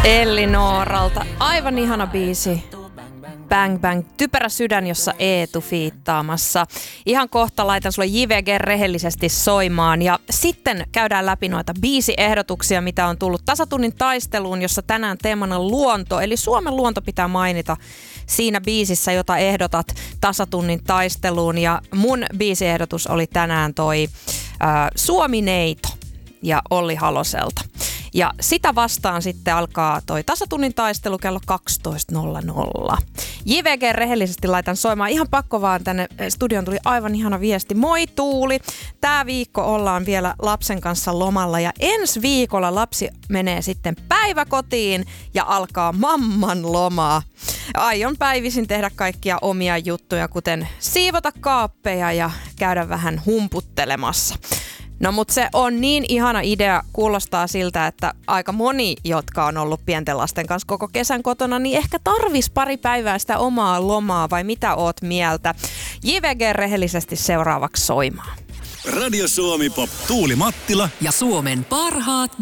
Ellinoralta. Aivan ihana biisi. Bang Bang, typerä sydän, jossa Eetu fiittaamassa. Ihan kohta laitan sulle JVG rehellisesti soimaan ja sitten käydään läpi noita biisiehdotuksia, mitä on tullut tasatunnin taisteluun, jossa tänään teemana luonto. Eli Suomen luonto pitää mainita siinä biisissä, jota ehdotat tasatunnin taisteluun. Ja mun biisiehdotus oli tänään toi Suomi-neito ja Olli Haloselta. Ja sitä vastaan sitten alkaa toi tasatunnin taistelu kello 12.00. JVG rehellisesti laitan soimaan. Ihan pakko vaan, tänne studioon tuli aivan ihana viesti. Moi Tuuli! Tää viikko ollaan vielä lapsen kanssa lomalla ja ensi viikolla lapsi menee sitten päiväkotiin ja alkaa mamman lomaa. Aion päivisin tehdä kaikkia omia juttuja, kuten siivota kaappeja ja käydä vähän humputtelemassa. No mut se on niin ihana idea, kuulostaa siltä, että aika moni, jotka on ollut pienten lasten kanssa koko kesän kotona, niin ehkä tarvis pari päivää sitä omaa lomaa, vai mitä oot mieltä? JVG rehellisesti seuraavaksi soimaan. Radio Suomi Pop, Tuuli Mattila ja Suomen parhaat